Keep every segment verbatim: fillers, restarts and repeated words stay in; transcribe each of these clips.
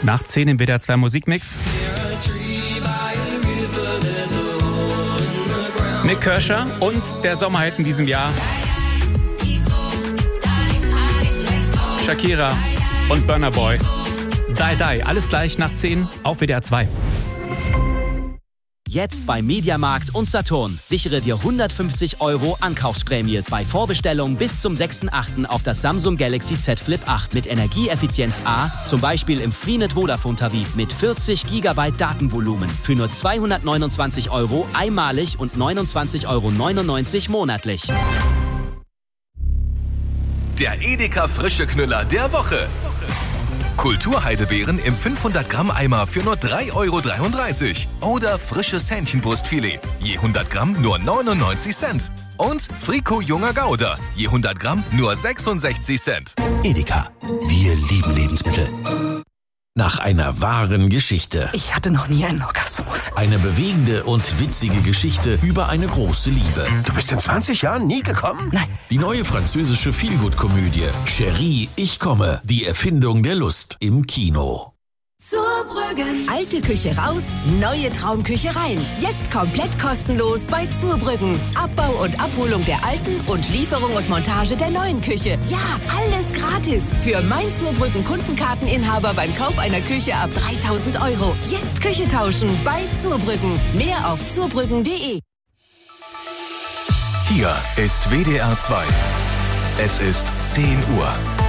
Nach zehn im W D R zwei Musikmix. Nick Kershaw und der Sommerhit in diesem Jahr. Shakira und Burna Boy. Die Die, alles gleich nach zehn auf W D R zwei. Jetzt bei Mediamarkt und Saturn. Sichere dir hundertfünfzig Euro Ankaufsprämie bei Vorbestellung bis zum sechsten achten auf das Samsung Galaxy Z Flip acht mit Energieeffizienz A, zum Beispiel im Freenet Vodafone Tarif mit vierzig Gigabyte Datenvolumen für nur zweihundertneunundzwanzig Euro einmalig und neunundzwanzig Euro neunundneunzig monatlich. Der Edeka frische Knüller der Woche. Kulturheidelbeeren im fünfhundert Gramm Eimer für nur drei Euro dreiunddreißig. Oder frisches Hähnchenbrustfilet, je hundert Gramm nur neunundneunzig Cent. Und Friko junger Gouda, je hundert Gramm nur sechsundsechzig Cent. Edeka, wir lieben Lebensmittel. Nach einer wahren Geschichte. Ich hatte noch nie einen Orgasmus. Eine bewegende und witzige Geschichte über eine große Liebe. Du bist in zwanzig Jahren nie gekommen? Nein. Die neue französische Feelgood-Komödie Chérie, ich komme. Die Erfindung der Lust im Kino. Zurbrüggen. Alte Küche raus, neue Traumküche rein. Jetzt komplett kostenlos bei Zurbrüggen. Abbau und Abholung der alten und Lieferung und Montage der neuen Küche. Ja, alles gratis. Für mein Zurbrüggen Kundenkarteninhaber beim Kauf einer Küche ab dreitausend Euro. Jetzt Küche tauschen bei Zurbrüggen. Mehr auf zurbrüggen punkt de. Hier ist W D R zwei. Es ist zehn Uhr.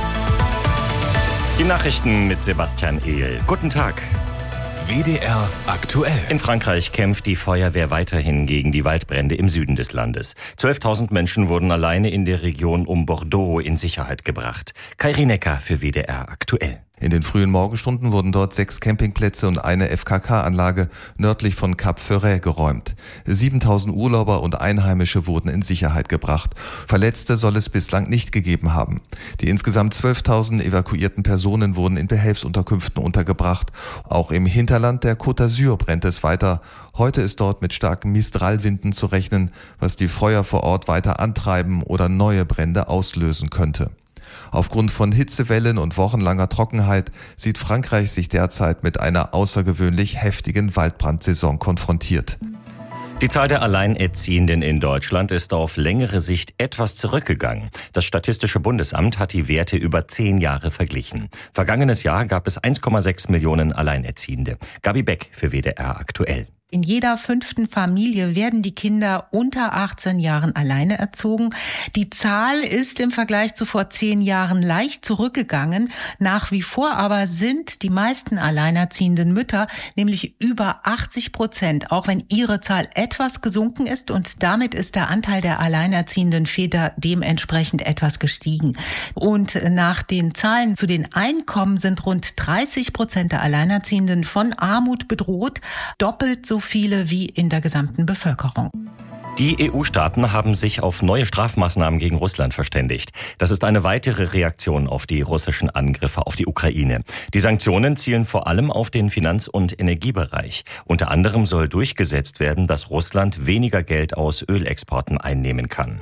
Die Nachrichten mit Sebastian Ehl. Guten Tag. W D R aktuell. In Frankreich kämpft die Feuerwehr weiterhin gegen die Waldbrände im Süden des Landes. zwölftausend Menschen wurden alleine in der Region um Bordeaux in Sicherheit gebracht. Kai Rinecker für W D R aktuell. In den frühen Morgenstunden wurden dort sechs Campingplätze und eine F K K-Anlage nördlich von Cap Ferret geräumt. siebentausend Urlauber und Einheimische wurden in Sicherheit gebracht. Verletzte soll es bislang nicht gegeben haben. Die insgesamt zwölftausend evakuierten Personen wurden in Behelfsunterkünften untergebracht. Auch im Hinterland der Côte d'Azur brennt es weiter. Heute ist dort mit starken Mistralwinden zu rechnen, was die Feuer vor Ort weiter antreiben oder neue Brände auslösen könnte. Aufgrund von Hitzewellen und wochenlanger Trockenheit sieht Frankreich sich derzeit mit einer außergewöhnlich heftigen Waldbrandsaison konfrontiert. Die Zahl der Alleinerziehenden in Deutschland ist auf längere Sicht etwas zurückgegangen. Das Statistische Bundesamt hat die Werte über zehn Jahre verglichen. Vergangenes Jahr gab es eins Komma sechs Millionen Alleinerziehende. Gabi Beck für W D R aktuell. In jeder fünften Familie werden die Kinder unter achtzehn Jahren alleine erzogen. Die Zahl ist im Vergleich zu vor zehn Jahren leicht zurückgegangen. Nach wie vor aber sind die meisten alleinerziehenden Mütter, nämlich über achtzig Prozent, auch wenn ihre Zahl etwas gesunken ist, und damit ist der Anteil der alleinerziehenden Väter dementsprechend etwas gestiegen. Und nach den Zahlen zu den Einkommen sind rund dreißig Prozent der Alleinerziehenden von Armut bedroht, doppelt so viele wie in der gesamten Bevölkerung. Die E U-Staaten haben sich auf neue Strafmaßnahmen gegen Russland verständigt. Das ist eine weitere Reaktion auf die russischen Angriffe auf die Ukraine. Die Sanktionen zielen vor allem auf den Finanz- und Energiebereich. Unter anderem soll durchgesetzt werden, dass Russland weniger Geld aus Ölexporten einnehmen kann.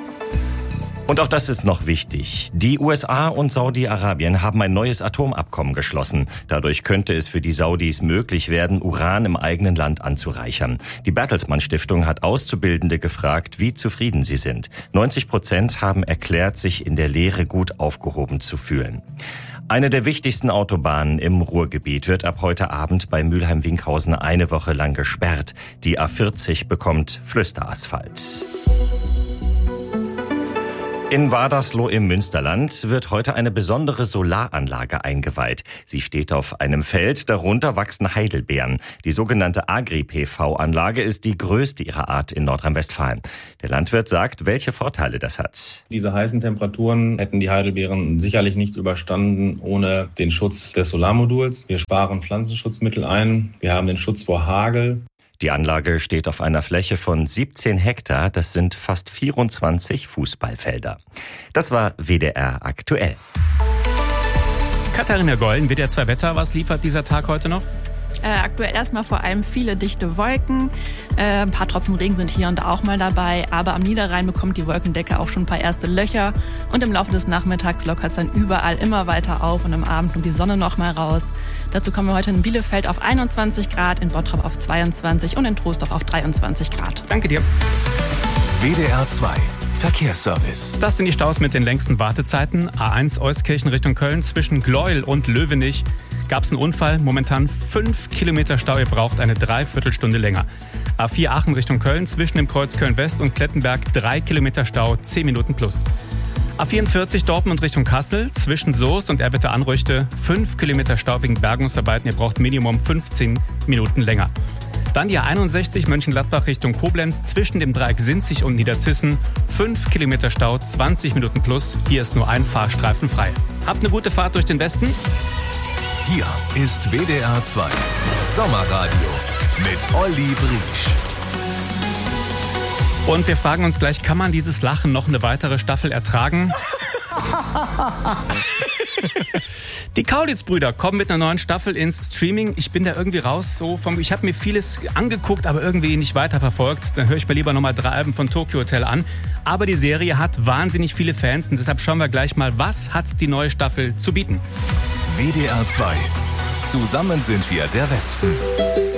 Und auch das ist noch wichtig. Die U S A und Saudi-Arabien haben ein neues Atomabkommen geschlossen. Dadurch könnte es für die Saudis möglich werden, Uran im eigenen Land anzureichern. Die Bertelsmann Stiftung hat Auszubildende gefragt, wie zufrieden sie sind. neunzig Prozent haben erklärt, sich in der Lehre gut aufgehoben zu fühlen. Eine der wichtigsten Autobahnen im Ruhrgebiet wird ab heute Abend bei Mülheim-Winkhausen eine Woche lang gesperrt. Die A vierzig bekommt Flüsterasphalt. In Wadersloh im Münsterland wird heute eine besondere Solaranlage eingeweiht. Sie steht auf einem Feld, darunter wachsen Heidelbeeren. Die sogenannte Agri-P V-Anlage ist die größte ihrer Art in Nordrhein-Westfalen. Der Landwirt sagt, welche Vorteile das hat. Diese heißen Temperaturen hätten die Heidelbeeren sicherlich nicht überstanden ohne den Schutz des Solarmoduls. Wir sparen Pflanzenschutzmittel ein. Wir haben den Schutz vor Hagel. Die Anlage steht auf einer Fläche von siebzehn Hektar. Das sind fast vierundzwanzig Fußballfelder. Das war W D R aktuell. Katharina Gollen, W D R zwei Wetter. Was liefert dieser Tag heute noch? Äh, aktuell erstmal vor allem viele dichte Wolken. Äh, ein paar Tropfen Regen sind hier und da auch mal dabei. Aber am Niederrhein bekommt die Wolkendecke auch schon ein paar erste Löcher. Und im Laufe des Nachmittags lockert es dann überall immer weiter auf. Und am Abend kommt die Sonne noch mal raus. Dazu kommen wir heute in Bielefeld auf einundzwanzig Grad, in Bottrop auf zweiundzwanzig und in Troisdorf auf dreiundzwanzig Grad. Danke dir. W D R zwei Verkehrsservice. Das sind die Staus mit den längsten Wartezeiten. A eins Euskirchen Richtung Köln zwischen Gleuel und Löwenich gab es einen Unfall. Momentan fünf Kilometer Stau. Ihr braucht eine Dreiviertelstunde länger. A vier Aachen Richtung Köln zwischen dem Kreuz Köln-West und Klettenberg drei Kilometer Stau, zehn Minuten plus. A vierundvierzig Dortmund Richtung Kassel zwischen Soest und Erwitte-Anrüchte fünf Kilometer Stau wegen Bergungsarbeiten. Ihr braucht Minimum fünfzehn Minuten länger. Dann die A einundsechzig Mönchengladbach Richtung Koblenz zwischen dem Dreieck Sinzig und Niederzissen. fünf Kilometer Stau, zwanzig Minuten plus. Hier ist nur ein Fahrstreifen frei. Habt eine gute Fahrt durch den Westen. Hier ist W D R zwei Sommerradio mit Olli Briesch. Und wir fragen uns gleich, kann man dieses Lachen noch eine weitere Staffel ertragen? Die Kaulitz-Brüder kommen mit einer neuen Staffel ins Streaming. Ich bin da irgendwie raus. So vom, ich habe mir vieles angeguckt, aber irgendwie nicht weiterverfolgt. Dann höre ich mir lieber nochmal drei Alben von Tokyo Hotel an. Aber die Serie hat wahnsinnig viele Fans und deshalb schauen wir gleich mal, was hat die neue Staffel zu bieten. W D R zwei. Zusammen sind wir der Westen.